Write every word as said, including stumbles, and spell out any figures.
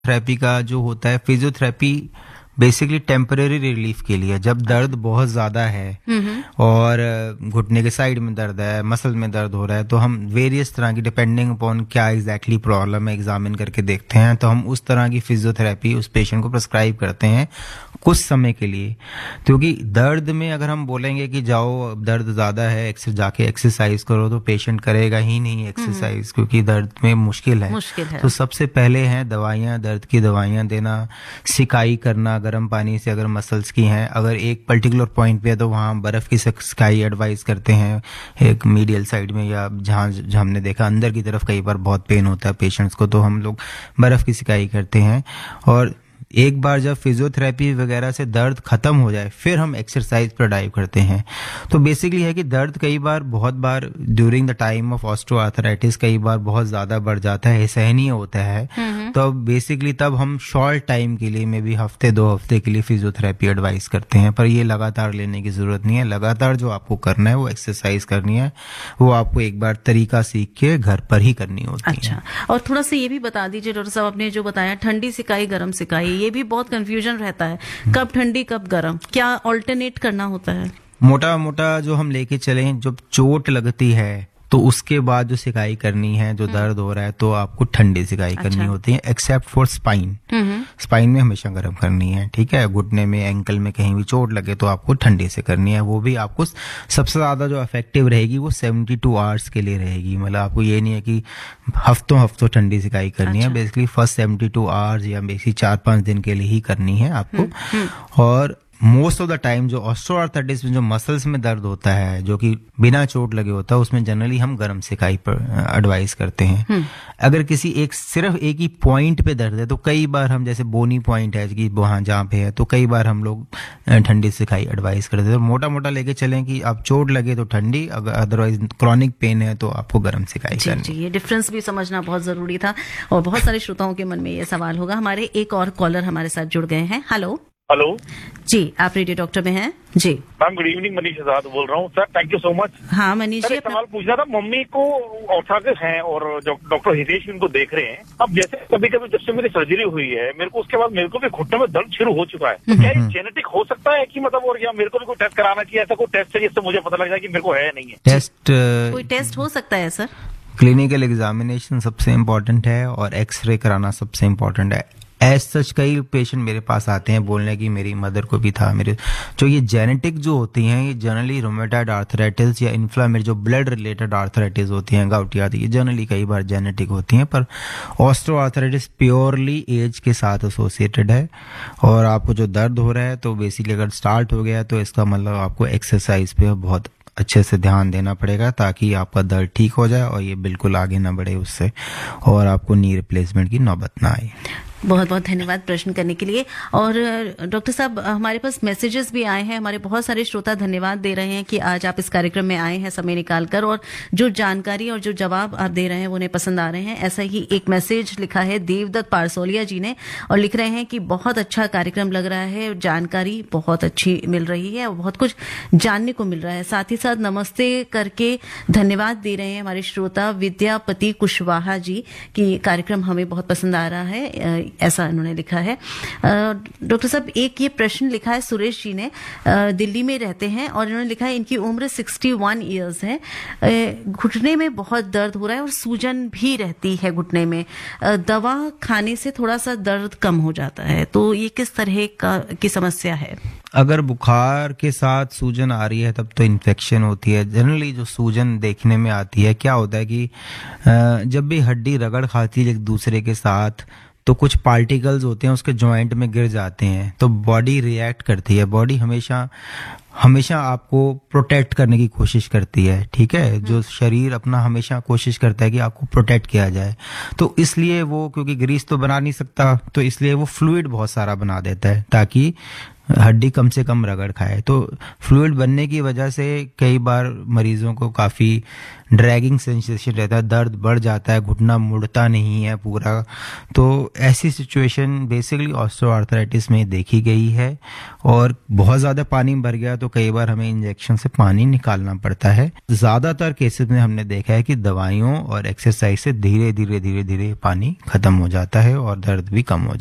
Therapy का जो होता है, फिजियोथेरेपी बेसिकली टेम्परेरी रिलीफ के लिए, जब दर्द बहुत ज्यादा है और घुटने के साइड में दर्द है, मसल में दर्द हो रहा है, तो हम वेरियस तरह की, डिपेंडिंग अपॉन क्या एग्जैक्टली प्रॉब्लम है, एग्जामिन करके देखते हैं, तो हम उस तरह की फिजियोथेरेपी उस पेशेंट को प्रिस्क्राइब करते हैं कुछ समय के लिए। क्योंकि दर्द में अगर हम बोलेंगे कि जाओ दर्द ज्यादा है एक्सर जाके एक्सरसाइज करो, तो पेशेंट करेगा ही नहीं एक्सरसाइज, क्योंकि दर्द में मुश्किल है, मुश्किल है। तो सबसे पहले है दवाइयाँ, दर्द की दवाइयाँ देना, सिकाई करना गर्म पानी से अगर मसल्स की हैं, अगर एक पर्टिकुलर पॉइंट पे है तो वहाँ बर्फ की सिकाई एडवाइस करते हैं एक मीडियल साइड में, या जहाँ जहाँ हमने देखा अंदर की तरफ कई बार बहुत पेन होता है पेशेंट्स को, तो हम लोग बर्फ की सिकाई करते हैं। और एक बार जब फिजियोथेरेपी वगैरह से दर्द खत्म हो जाए फिर हम एक्सरसाइज पर डाइव करते हैं। तो बेसिकली है कि दर्द कई बार बहुत बार during the time of osteoarthritis कई बार बहुत ज्यादा बढ़ जाता है, असहनीय होता है, तो बेसिकली तब हम शॉर्ट टाइम के लिए में भी हफ्ते दो हफ्ते के लिए फिजियोथेरेपी एडवाइस करते हैं। पर ये लगातार लेने की जरूरत नहीं है, लगातार जो आपको करना है वो एक्सरसाइज करनी है, वो आपको एक बार तरीका सीख के घर पर ही करनी होती अच्छा। है। और थोड़ा सा ये भी बता दीजिए डॉक्टर साहब, आपने जो बताया ठंडी सिकाई गर्म सिकाई, ये भी बहुत कंफ्यूजन रहता है, कब ठंडी कब गर्म, क्या ऑल्टरनेट करना होता है? मोटा मोटा जो हम लेके चले, जब चोट लगती है तो उसके बाद जो सिकाई करनी है, जो दर्द हो रहा है, तो आपको ठंडी सिकाई अच्छा। करनी होती है, एक्सेप्ट फॉर स्पाइन। स्पाइन में हमेशा गर्म करनी है, ठीक है। घुटने में, एंकल में कहीं भी चोट लगे तो आपको ठंडी से करनी है। वो भी आपको सबसे ज्यादा जो इफेक्टिव रहेगी वो सेवेंटी टू आवर्स के लिए रहेगी। मतलब आपको ये नहीं है कि हफ्तों हफ्तों ठंडी सिकाई करनी अच्छा। है, basically first seventy two hours या बेसिकली चार पांच दिन के लिए ही करनी है आपको। और मोस्ट ऑफ द टाइम जो ऑस्टियोआर्थराइटिस में जो मसल्स में दर्द होता है, जो कि बिना चोट लगे होता है, उसमें जनरली हम गर्म सिकाई पर एडवाइस करते हैं। अगर किसी एक सिर्फ एक ही पॉइंट पे दर्द है तो कई बार हम, जैसे बोनी पॉइंट है कि वहां जहाँ पे है, तो कई बार हम लोग ठंडी सिकाई एडवाइस करते हैं। तो मोटा मोटा लेके चलें कि आप चोट लगे तो ठंडी, अगर अदरवाइज क्रॉनिक पेन है तो आपको गर्म सिकाई करनी। जी, ये डिफरेंस भी समझना बहुत जरूरी था और बहुत सारे श्रोताओं के मन में ये सवाल होगा। हमारे एक और कॉलर हमारे साथ जुड़ गए हैं। हेलो हेलो जी, आप रेडियो डॉक्टर में हैं जी। मैम गुड इवनिंग, मनीष आजाद बोल रहा हूँ sir, thank you so much. हाँ मनीष जी, सवाल पूछना था, मम्मी को ऑर्थराइटिस है और डॉक्टर हितेश भी उनको देख रहे हैं। अब जैसे कभी कभी जब से मेरी सर्जरी हुई है, मेरे को उसके बाद मेरे को भी घुटने में दर्द शुरू हो चुका है, तो क्या ये जेनेटिक हो सकता है कि मतलब, और या मेरे को भी कोई टेस्ट कराना चाहिए, ऐसा कोई टेस्ट है जिससे मुझे पता लग जाए कि मेरे को है या नहीं है? टेस्ट कोई टेस्ट हो सकता है सर? क्लिनिकल एग्जामिनेशन सबसे इम्पोर्टेंट है और एक्सरे कराना सबसे इम्पोर्टेंट है। एज सच कई पेशेंट मेरे पास आते हैं बोलने की मेरी मदर को भी था, मेरे जो ये जेनेटिक जो होती हैं, ये जनरली रोमेटॉइड आर्थराइटिस या इन्फ्लामेटरी जो ब्लड रिलेटेड आर्थराइटिस होती हैं, गाउटी आदि, ये जनरली कई बार जेनेटिक होती हैं। पर ऑस्टियोआर्थराइटिस प्योरली एज के साथ एसोसिएटेड है। और आपको जो दर्द हो रहा है तो बेसिकली अगर स्टार्ट हो गया तो इसका मतलब आपको एक्सरसाइज पे बहुत अच्छे से ध्यान देना पड़ेगा ताकि आपका दर्द ठीक हो जाए और ये बिल्कुल आगे ना बढ़े उससे, और आपको नी रिप्लेसमेंट की नौबत ना आए। बहुत बहुत धन्यवाद प्रश्न करने के लिए। और डॉक्टर साहब, हमारे पास मैसेजेस भी आए हैं, हमारे बहुत सारे श्रोता धन्यवाद दे रहे हैं कि आज आप इस कार्यक्रम में आए हैं समय निकालकर, और जो जानकारी और जो जवाब आप दे रहे हैं वो उन्हें पसंद आ रहे हैं। ऐसा ही एक मैसेज लिखा है देवदत्त पारसोलिया जी ने, और लिख रहे हैं कि बहुत अच्छा कार्यक्रम लग रहा है, जानकारी बहुत अच्छी मिल रही है और बहुत कुछ जानने को मिल रहा है। साथ ही साथ नमस्ते करके धन्यवाद दे रहे हैं हमारे श्रोता विद्यापति कुशवाहा जी की कार्यक्रम हमें बहुत पसंद आ रहा है, ऐसा इन्होंने लिखा है। डॉक्टर साहब, एक ये प्रश्न लिखा है सुरेश जी ने, दिल्ली में रहते हैं, और इन्होंने लिखा है इनकी उम्र इकसठ इयर्स है, घुटने में बहुत दर्द हो रहा है और सूजन भी रहती है घुटने में, दवा खाने से थोड़ा सा दर्द कम हो जाता है, तो ये किस तरह का की समस्या है? अगर बुखार के साथ सूजन आ रही है तब तो इन्फेक्शन होती है। जनरली जो सूजन देखने में आती है, क्या होता है कि जब भी हड्डी रगड़ खाती है एक दूसरे के साथ तो कुछ पार्टिकल्स होते हैं उसके जॉइंट में गिर जाते हैं, तो बॉडी रिएक्ट करती है। बॉडी हमेशा हमेशा आपको प्रोटेक्ट करने की कोशिश करती है, ठीक है। जो शरीर अपना हमेशा कोशिश करता है कि आपको प्रोटेक्ट किया जाए, तो इसलिए वो, क्योंकि ग्रीस तो बना नहीं सकता, तो इसलिए वो फ्लूइड बहुत सारा बना देता है ताकि हड्डी कम से कम रगड़ खाए। तो फ्लूइड बनने की वजह से कई बार मरीजों को काफ़ी ड्रैगिंग सेंसेशन रहता है, दर्द बढ़ जाता है, घुटना मुड़ता नहीं है पूरा। तो ऐसी सिचुएशन बेसिकली ऑस्टियोआर्थराइटिस में देखी गई है। और बहुत ज़्यादा पानी भर गया तो कई बार हमें इंजेक्शन से पानी निकालना पड़ता है। ज़्यादातर केसेस में हमने देखा है कि दवाइयों और एक्सरसाइज से धीरे धीरे धीरे धीरे पानी खत्म हो जाता है और दर्द भी कम हो जाता है।